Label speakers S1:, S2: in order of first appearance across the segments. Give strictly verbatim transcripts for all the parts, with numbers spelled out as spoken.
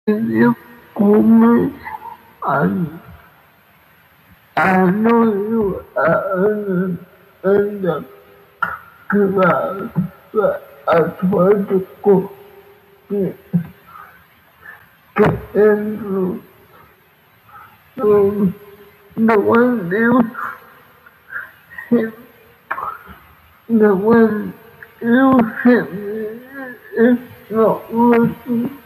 S1: you call me, I, I know you are in the class, but I tried to go get, get into the, the one you hit, the one you hit me is not working.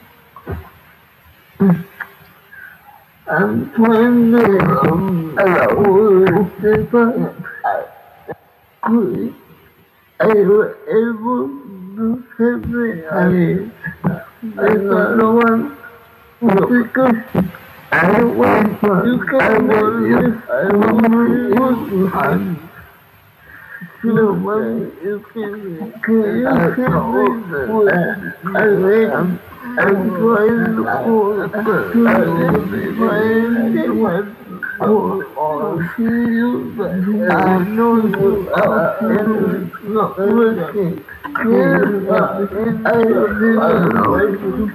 S1: I'm trying to um, allow people I could I was able to help me. I I don't want because I want you can I want you to no one you can can you can I am I'm trying to call to find one or see you but I know you are not working. Yes, I didn't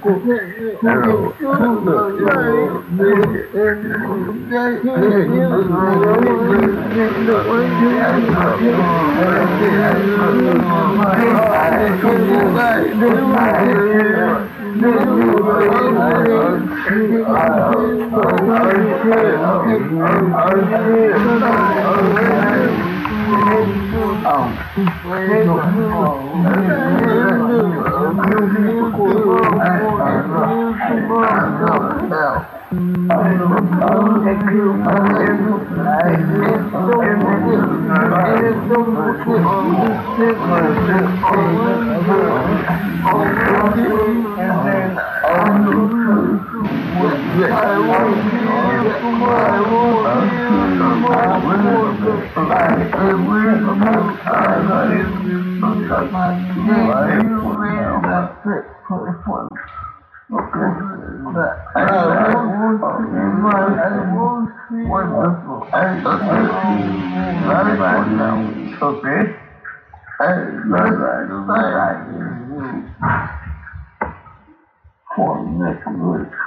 S1: Wonderful. Okay. For next week.